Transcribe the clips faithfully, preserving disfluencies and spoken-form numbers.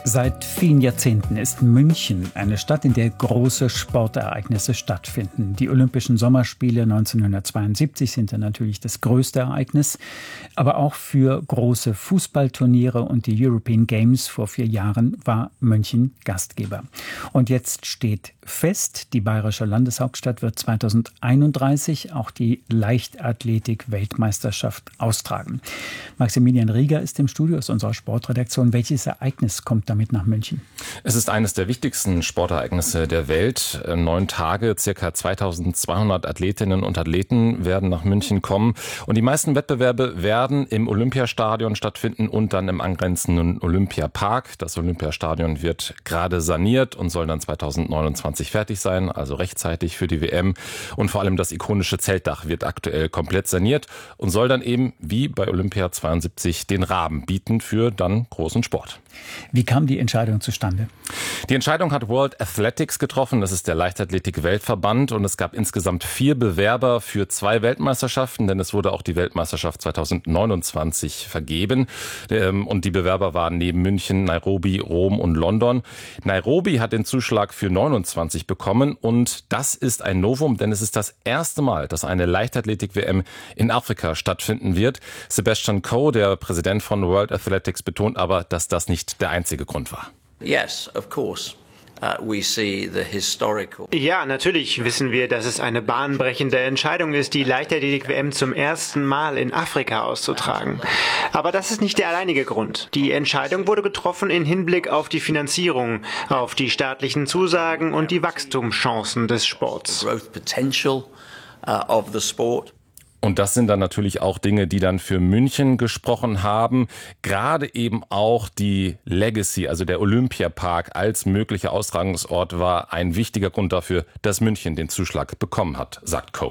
Seit vielen Jahrzehnten ist München eine Stadt, in der große Sportereignisse stattfinden. Die Olympischen Sommerspiele neunzehnhundertzweiundsiebzig sind dann natürlich das größte Ereignis, aber auch für große Fußballturniere und die European Games vor vier Jahren war München Gastgeber. Und jetzt steht fest, die bayerische Landeshauptstadt wird zweitausendeinunddreißig auch die Leichtathletik-Weltmeisterschaft austragen. Maximilian Rieger ist im Studio aus unserer Sportredaktion. Welches Ereignis kommt damit nach München? Es ist eines der wichtigsten Sportereignisse der Welt. Neun Tage, circa zweitausendzweihundert Athletinnen und Athleten werden nach München kommen. Und die meisten Wettbewerbe werden im Olympiastadion stattfinden und dann im angrenzenden Olympiapark. Das Olympiastadion wird gerade saniert und soll dann zweitausendneunundzwanzig fertig sein, also rechtzeitig für die W M. Und vor allem das ikonische Zeltdach wird aktuell komplett saniert und soll dann eben wie bei Olympia zweiundsiebzig den Rahmen bieten für dann großen Sport. Wie kam die Entscheidung zustande? Die Entscheidung hat World Athletics getroffen. Das ist der Leichtathletik-Weltverband. Und es gab insgesamt vier Bewerber für zwei Weltmeisterschaften, denn es wurde auch die Weltmeisterschaft zweitausendneunundzwanzig vergeben. Und die Bewerber waren neben München, Nairobi, Rom und London. Nairobi hat den Zuschlag für neunundzwanzig bekommen. Und das ist ein Novum, denn es ist das erste Mal, dass eine Leichtathletik-W M in Afrika stattfinden wird. Sebastian Coe, der Präsident von World Athletics, betont aber, dass das nicht der einzige Grund war. Yes, of course. Uh, we see the historical... Ja, natürlich wissen wir, dass es eine bahnbrechende Entscheidung ist, die Leichtathletik-W M zum ersten Mal in Afrika auszutragen. Aber das ist nicht der alleinige Grund. Die Entscheidung wurde getroffen in Hinblick auf die Finanzierung, auf die staatlichen Zusagen und die Wachstumschancen des Sports. The growth potential uh, of the sport. Und das sind dann natürlich auch Dinge, die dann für München gesprochen haben. Gerade eben auch die Legacy, also der Olympiapark als möglicher Austragungsort war ein wichtiger Grund dafür, dass München den Zuschlag bekommen hat, sagt Coe.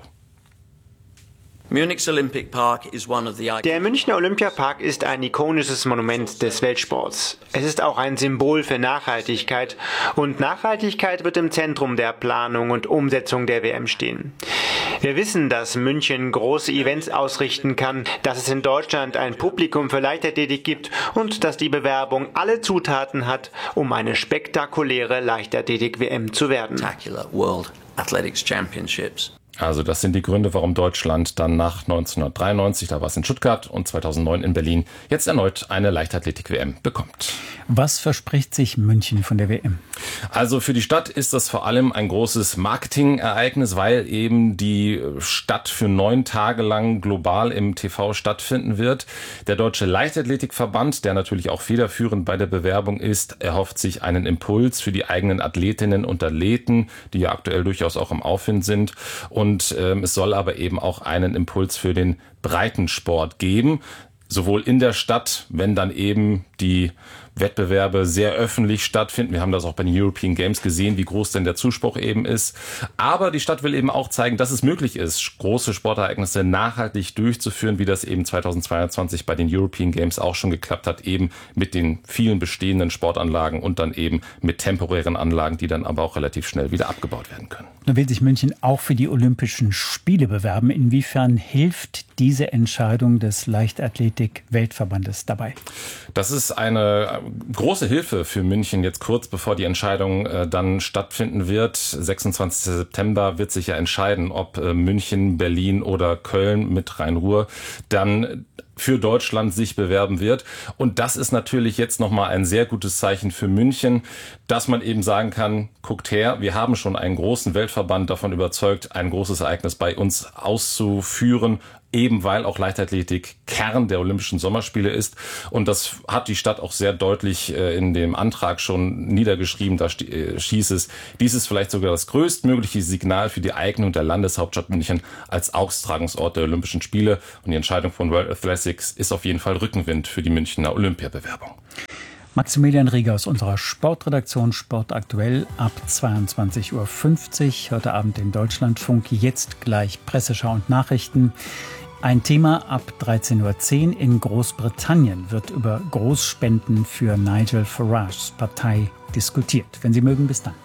Der Münchner Olympiapark ist ein ikonisches Monument des Weltsports. Es ist auch ein Symbol für Nachhaltigkeit und Nachhaltigkeit wird im Zentrum der Planung und Umsetzung der W M stehen. Wir wissen, dass München große Events ausrichten kann, dass es in Deutschland ein Publikum für Leichtathletik gibt und dass die Bewerbung alle Zutaten hat, um eine spektakuläre Leichtathletik-W M zu werden. World Athletics Championships. Also das sind die Gründe, warum Deutschland dann nach neunzehnhundertdreiundneunzig, da war es in Stuttgart, und zweitausendneun in Berlin, jetzt erneut eine Leichtathletik-W M bekommt. Was verspricht sich München von der W M? Also für die Stadt ist das vor allem ein großes Marketingereignis, weil eben die Stadt für neun Tage lang global im T V stattfinden wird. Der Deutsche Leichtathletikverband, der natürlich auch federführend bei der Bewerbung ist, erhofft sich einen Impuls für die eigenen Athletinnen und Athleten, die ja aktuell durchaus auch im Aufwind sind. Und Und ähm, es soll aber eben auch einen Impuls für den Breitensport geben, sowohl in der Stadt, wenn dann eben die Wettbewerbe sehr öffentlich stattfinden. Wir haben das auch bei den European Games gesehen, wie groß denn der Zuspruch eben ist. Aber die Stadt will eben auch zeigen, dass es möglich ist, große Sportereignisse nachhaltig durchzuführen, wie das eben zweitausendzweiundzwanzig bei den European Games auch schon geklappt hat, eben mit den vielen bestehenden Sportanlagen und dann eben mit temporären Anlagen, die dann aber auch relativ schnell wieder abgebaut werden können. Nun will sich München auch für die Olympischen Spiele bewerben. Inwiefern hilft diese Entscheidung des Leichtathletik-Weltverbandes dabei? Das ist eine große Hilfe für München jetzt kurz bevor die Entscheidung äh, dann stattfinden wird. sechsundzwanzigsten September wird sich ja entscheiden, ob äh, München, Berlin oder Köln mit Rhein-Ruhr dann für Deutschland sich bewerben wird. Und das ist natürlich jetzt nochmal ein sehr gutes Zeichen für München, dass man eben sagen kann, guckt her, wir haben schon einen großen Weltverband davon überzeugt, ein großes Ereignis bei uns auszuführen, eben weil auch Leichtathletik Kern der Olympischen Sommerspiele ist. Und das hat die Stadt auch sehr deutlich in dem Antrag schon niedergeschrieben. Da schießt es, dies ist vielleicht sogar das größtmögliche Signal für die Eignung der Landeshauptstadt München als Austragungsort der Olympischen Spiele. Und die Entscheidung von World Athletics ist auf jeden Fall Rückenwind für die Münchner Olympiabewerbung. Maximilian Rieger aus unserer Sportredaktion Sport aktuell ab zweiundzwanzig Uhr fünfzig. Heute Abend im Deutschlandfunk. Jetzt gleich Presseschau und Nachrichten. Ein Thema ab dreizehn Uhr zehn in Großbritannien wird über Großspenden für Nigel Farages Partei diskutiert. Wenn Sie mögen, bis dann.